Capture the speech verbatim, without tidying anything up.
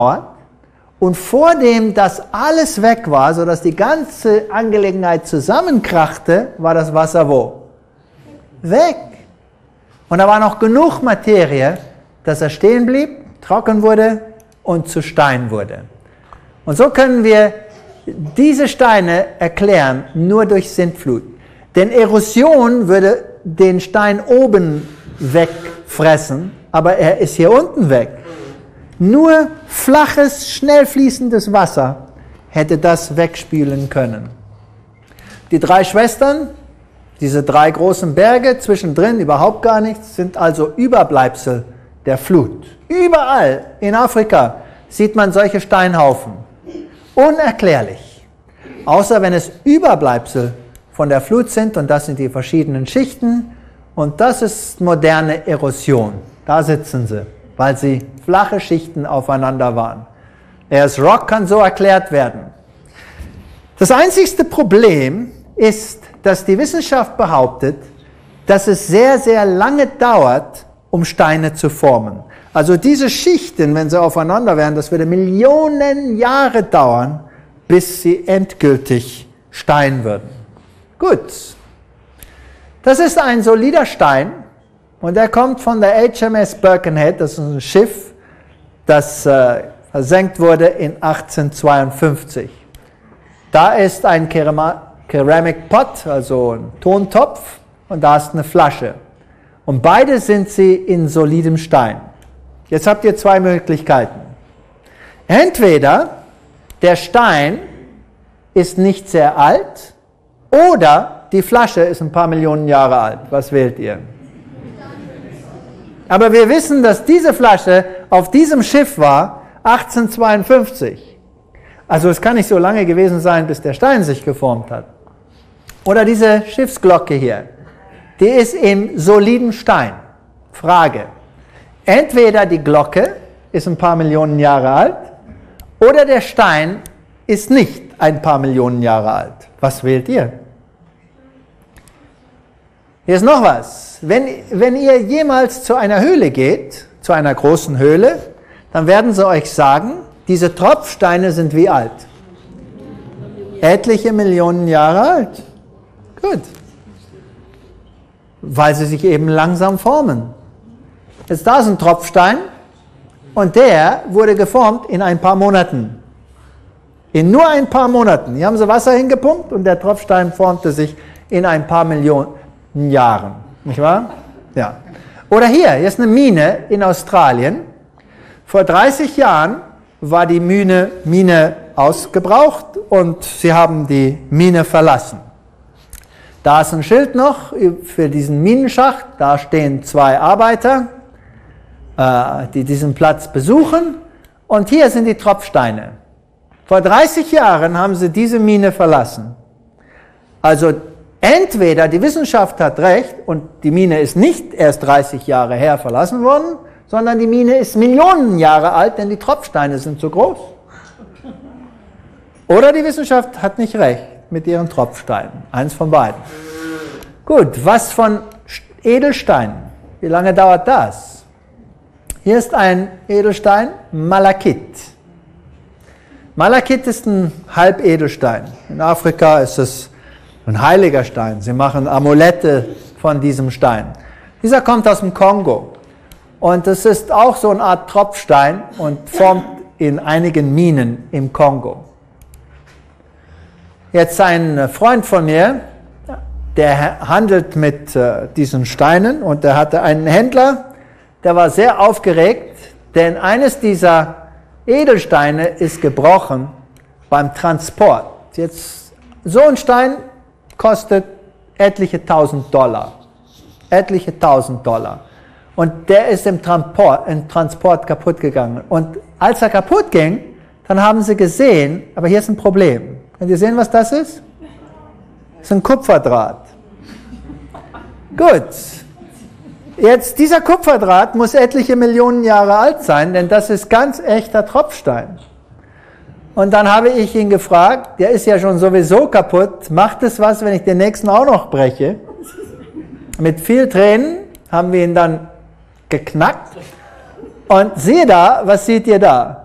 und vor dem das alles weg war, sodass die ganze Angelegenheit zusammenkrachte, war das Wasser wo? Weg. Und da war noch genug Materie, dass er stehen blieb, trocken wurde und zu Stein wurde. Und so können wir diese Steine erklären, nur durch Sintflut. Denn Erosion würde den Stein oben wegfressen, aber er ist hier unten weg. Nur flaches, schnell fließendes Wasser hätte das wegspülen können. Die drei Schwestern, diese drei großen Berge, zwischendrin überhaupt gar nichts, sind also Überbleibsel der Flut. Überall in Afrika sieht man solche Steinhaufen. Unerklärlich. Außer wenn es Überbleibsel von der Flut sind, und das sind die verschiedenen Schichten, und das ist moderne Erosion. Da sitzen sie, weil sie flache Schichten aufeinander waren. Erst Rock kann so erklärt werden. Das einzigste Problem ist, dass die Wissenschaft behauptet, dass es sehr, sehr lange dauert, um Steine zu formen. Also diese Schichten, wenn sie aufeinander wären, das würde Millionen Jahre dauern, bis sie endgültig Stein würden. Gut. Das ist ein solider Stein und der kommt von der H M S Birkenhead, das ist ein Schiff, das äh, versenkt wurde in achtzehnhundertzweiundfünfzig. Da ist ein Ceramic Pot, also ein Tontopf, und da ist eine Flasche. Und beide sind sie in solidem Stein. Jetzt habt ihr zwei Möglichkeiten. Entweder der Stein ist nicht sehr alt oder die Flasche ist ein paar Millionen Jahre alt. Was wählt ihr? Aber wir wissen, dass diese Flasche auf diesem Schiff war, achtzehnhundertzweiundfünfzig. Also es kann nicht so lange gewesen sein, bis der Stein sich geformt hat. Oder diese Schiffsglocke hier, die ist in solidem Stein. Frage. Entweder die Glocke ist ein paar Millionen Jahre alt oder der Stein ist nicht ein paar Millionen Jahre alt. Was wählt ihr? Hier ist noch was. Wenn, wenn ihr jemals zu einer Höhle geht, zu einer großen Höhle, dann werden sie euch sagen, diese Tropfsteine sind wie alt? Etliche Millionen Jahre alt. Gut. Weil sie sich eben langsam formen. Jetzt da ist ein Tropfstein und der wurde geformt in ein paar Monaten. In nur ein paar Monaten. Hier haben sie Wasser hingepumpt und der Tropfstein formte sich in ein paar Millionen Jahren. Nicht wahr? Ja. Oder hier, hier ist eine Mine in Australien. Vor dreißig Jahren war die Mine, Mine ausgebraucht und sie haben die Mine verlassen. Da ist ein Schild noch für diesen Minenschacht. Da stehen zwei Arbeiter, die diesen Platz besuchen. Und hier sind die Tropfsteine. Vor dreißig Jahren haben sie diese Mine verlassen. Also entweder die Wissenschaft hat recht und die Mine ist nicht erst dreißig Jahre her verlassen worden, sondern die Mine ist Millionen Jahre alt, denn die Tropfsteine sind so groß. Oder die Wissenschaft hat nicht recht mit ihren Tropfsteinen. Eins von beiden. Gut, was von Edelsteinen? Wie lange dauert das? Hier ist ein Edelstein, Malachit. Malachit ist ein Halbedelstein. In Afrika ist es ein heiliger Stein. Sie machen Amulette von diesem Stein. Dieser kommt aus dem Kongo. Und es ist auch so eine Art Tropfstein und formt in einigen Minen im Kongo. Jetzt ein Freund von mir, der handelt mit äh, diesen Steinen und der hatte einen Händler, der war sehr aufgeregt, denn eines dieser Edelsteine ist gebrochen beim Transport. Jetzt, so ein Stein kostet etliche tausend Dollar. Etliche tausend Dollar. Und der ist im Transport, im Transport kaputt gegangen. Und als er kaputt ging, dann haben sie gesehen, aber hier ist ein Problem. Könnt ihr sehen, was das ist? Das ist ein Kupferdraht. Gut. Jetzt, dieser Kupferdraht muss etliche Millionen Jahre alt sein, denn das ist ganz echter Tropfstein. Und dann habe ich ihn gefragt, der ist ja schon sowieso kaputt, macht es was, wenn ich den nächsten auch noch breche? Mit viel Tränen haben wir ihn dann geknackt. Und siehe da, was seht ihr da?